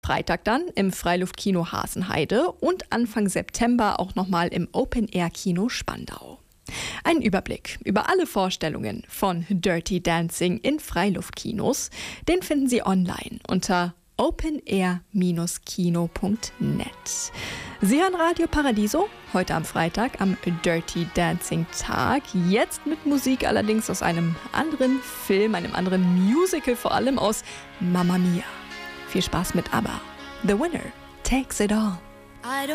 Freitag dann im Freiluftkino Hasenheide und Anfang September auch nochmal im Open-Air-Kino Spandau. Ein Überblick über alle Vorstellungen von Dirty Dancing in Freiluftkinos, den finden Sie online unter openair-kino.net. Sie hören Radio Paradiso, heute am Freitag am Dirty Dancing Tag. Jetzt mit Musik allerdings aus einem anderen Film, einem anderen Musical, vor allem aus Mamma Mia. Viel Spaß mit ABBA. The Winner Takes It All.